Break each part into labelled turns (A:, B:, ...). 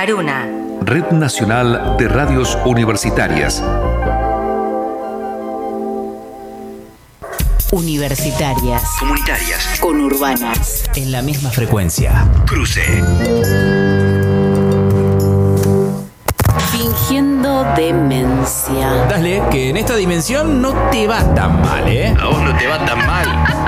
A: Aruna.
B: Red Nacional de Radios Universitarias.
C: Universitarias.
D: Comunitarias.
C: Conurbanas.
D: En la misma frecuencia. Cruce.
C: Fingiendo demencia.
D: Dale, que en esta dimensión no te va tan mal, ¿eh?
E: A vos no te va tan mal.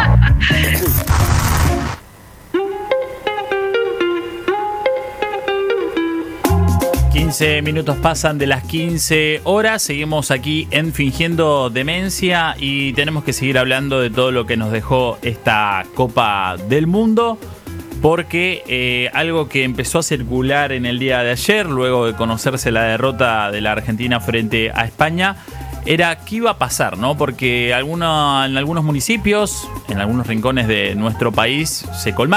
F: 15 minutos pasan de las 15 horas, seguimos aquí en Fingiendo Demencia y tenemos que seguir hablando de todo lo que nos dejó esta Copa del Mundo, porque algo que empezó a circular en el día de ayer, luego de conocerse la derrota de la Argentina frente a España, era qué iba a pasar, ¿no? Porque en algunos municipios, en algunos rincones de nuestro país, se colmó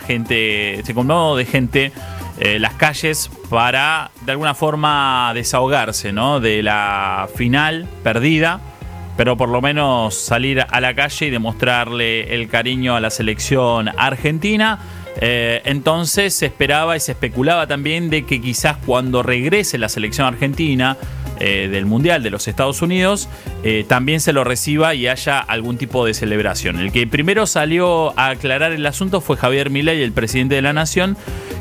F: de gente las calles para de alguna forma desahogarse, ¿no? De la final perdida, pero por lo menos salir a la calle y demostrarle el cariño a la selección argentina. Entonces se esperaba y se especulaba también de que quizás cuando regrese la selección argentina del Mundial de los Estados Unidos, también se lo reciba y haya algún tipo de celebración. El que primero salió a aclarar el asunto fue Javier Milei, el presidente de la Nación,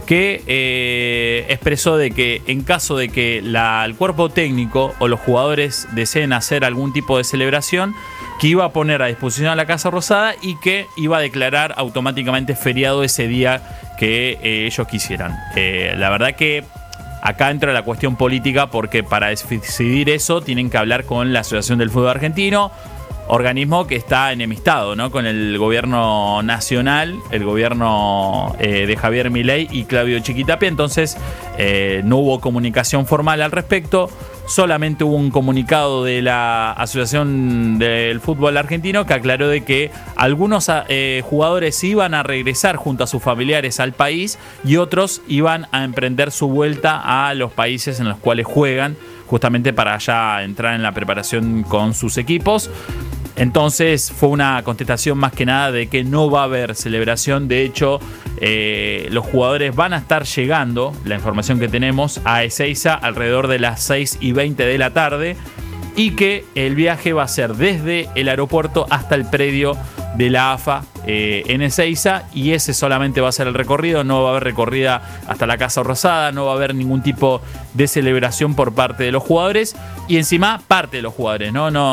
F: que expresó de que en caso de que el cuerpo técnico o los jugadores deseen hacer algún tipo de celebración, que iba a poner a disposición a la Casa Rosada y que iba a declarar automáticamente feriado ese día que ellos quisieran. La verdad que acá entra la cuestión política, porque para decidir eso tienen que hablar con la Asociación del Fútbol Argentino, organismo que está enemistado, ¿no?, con el gobierno nacional, el gobierno de Javier Milei y Claudio Chiquitapia. Entonces no hubo comunicación formal al respecto, solamente hubo un comunicado de la Asociación del Fútbol Argentino que aclaró de que algunos jugadores iban a regresar junto a sus familiares al país y otros iban a emprender su vuelta a los países en los cuales juegan, justamente para ya entrar en la preparación con sus equipos. Entonces fue una contestación más que nada de que no va a haber celebración. De hecho, los jugadores van a estar llegando, la información que tenemos, a Ezeiza alrededor de las 6:20 de la tarde, y que el viaje va a ser desde el aeropuerto hasta el predio de la AFA en Ezeiza, y ese solamente va a ser el recorrido. No va a haber recorrida hasta la Casa Rosada, no va a haber ningún tipo de celebración por parte de los jugadores, y encima parte de los jugadores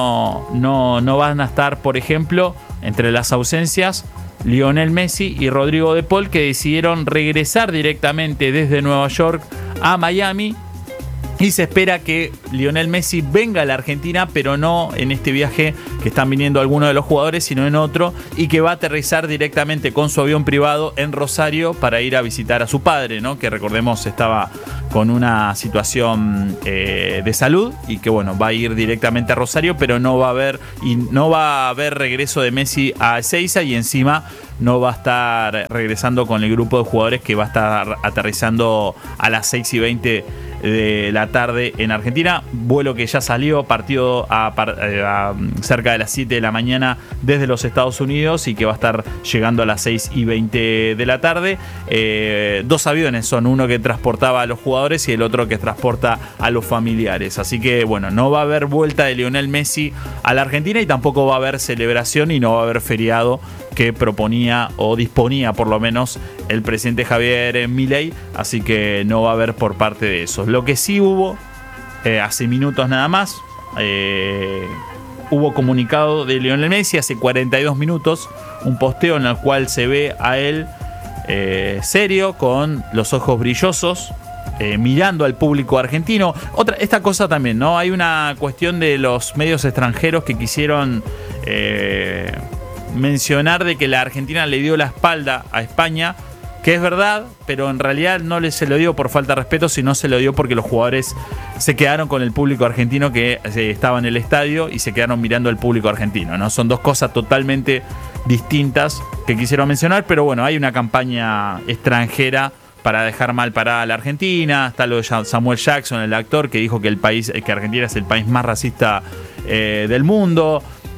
F: no van a estar, por ejemplo, entre las ausencias, Lionel Messi y Rodrigo de Paul, que decidieron regresar directamente desde Nueva York a Miami. Y se espera que Lionel Messi venga a la Argentina, pero no en este viaje que están viniendo algunos de los jugadores, sino en otro, y que va a aterrizar directamente con su avión privado en Rosario para ir a visitar a su padre, ¿no?, que recordemos estaba con una situación de salud, y que bueno, va a ir directamente a Rosario, pero no va a haber regreso de Messi a Ezeiza, y encima no va a estar regresando con el grupo de jugadores que va a estar aterrizando a las 6:20 de la tarde en Argentina. Vuelo que ya salió, partió a cerca de las 7 de la mañana desde los Estados Unidos, y que va a estar llegando a las 6:20 de la tarde. Dos aviones son, uno que transportaba a los jugadores y el otro que transporta a los familiares. Así que bueno, no va a haber vuelta de Lionel Messi a la Argentina, y tampoco va a haber celebración y no va a haber feriado que proponía o disponía por lo menos el presidente Javier Milei. Así que no va a haber por parte de esos. Lo que sí hubo, hace minutos nada más, hubo comunicado de Lionel Messi hace 42 minutos, un posteo en el cual se ve a él serio, con los ojos brillosos, mirando al público argentino. Esta cosa también, ¿no? Hay una cuestión de los medios extranjeros que quisieron mencionar de que la Argentina le dio la espalda a España, que es verdad, pero en realidad no se lo dio por falta de respeto, sino se lo dio porque los jugadores se quedaron con el público argentino que estaba en el estadio, y se quedaron mirando al público argentino, ¿no? Son dos cosas totalmente distintas que quisieron mencionar, pero bueno, hay una campaña extranjera para dejar mal parada a la Argentina. Está lo de Samuel Jackson, el actor, que dijo que Argentina es el país más racista del mundo.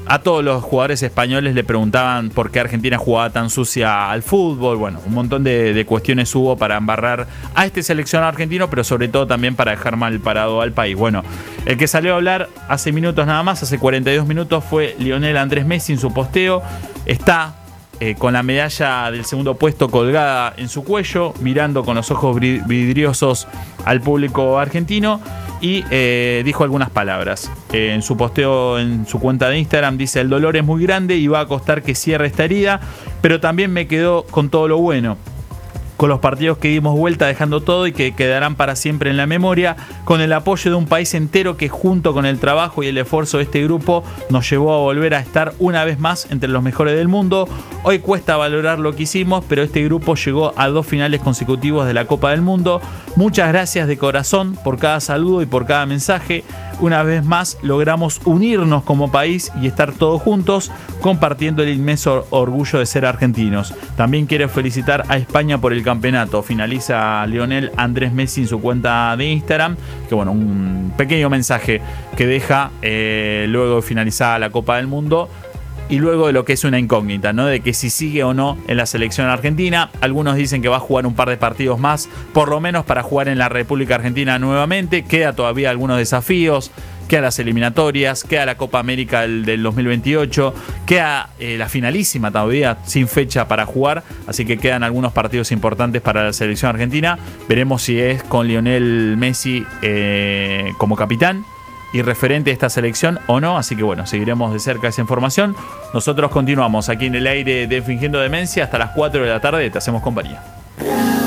F: A todos los jugadores españoles le preguntaban por qué Argentina jugaba tan sucia al fútbol. Bueno, un montón de cuestiones hubo para embarrar a este seleccionado argentino, pero sobre todo también para dejar mal parado al país. Bueno, el que salió a hablar hace minutos nada más, hace 42 minutos, fue Lionel Andrés Messi en su posteo. Está con la medalla del segundo puesto colgada en su cuello, mirando con los ojos vidriosos al público argentino. Y dijo algunas palabras. En su posteo en su cuenta de Instagram dice: el dolor es muy grande y va a costar que cierre esta herida, pero también me quedó con todo lo bueno, con los partidos que dimos vuelta dejando todo y que quedarán para siempre en la memoria, con el apoyo de un país entero que junto con el trabajo y el esfuerzo de este grupo nos llevó a volver a estar una vez más entre los mejores del mundo. Hoy cuesta valorar lo que hicimos, pero este grupo llegó a 2 finales consecutivos de la Copa del Mundo. Muchas gracias de corazón por cada saludo y por cada mensaje. Una vez más logramos unirnos como país y estar todos juntos compartiendo el inmenso orgullo de ser argentinos. También quiero felicitar a España por el campeonato. Finaliza Lionel Andrés Messi en su cuenta de Instagram. Que bueno, un pequeño mensaje que deja luego de finalizar la Copa del Mundo. Y luego de lo que es una incógnita, ¿no? De que si sigue o no en la selección argentina. Algunos dicen que va a jugar un par de partidos más, por lo menos para jugar en la República Argentina nuevamente. Queda todavía algunos desafíos. Queda las eliminatorias, queda la Copa América del 2028, queda la finalísima todavía sin fecha para jugar. Así que quedan algunos partidos importantes para la selección argentina. Veremos si es con Lionel Messi como capitán y referente de esta selección o no, así que bueno, seguiremos de cerca esa información. Nosotros continuamos aquí en el aire de Fingiendo Demencia hasta las 4 de la tarde, te hacemos compañía.